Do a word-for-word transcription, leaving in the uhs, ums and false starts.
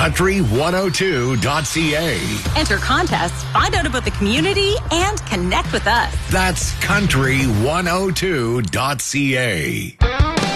country one oh two dot c a. Enter contests, find out about the community, and connect with us. That's country one oh two dot c a.